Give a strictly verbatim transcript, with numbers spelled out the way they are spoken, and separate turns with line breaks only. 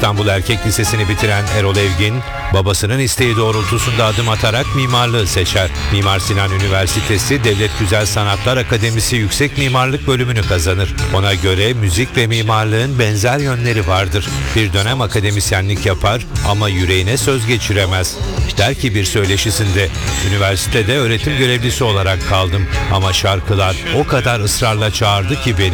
İstanbul Erkek Lisesi'ni bitiren Erol Evgin, babasının isteği doğrultusunda adım atarak mimarlığı seçer. Mimar Sinan Üniversitesi Devlet Güzel Sanatlar Akademisi Yüksek Mimarlık bölümünü kazanır. Ona göre müzik ve mimarlığın benzer yönleri vardır. Bir dönem akademisyenlik yapar ama yüreğine söz geçiremez. Der ki bir söyleşisinde, üniversitede öğretim görevlisi olarak kaldım ama şarkılar o kadar ısrarla çağırdı ki beni.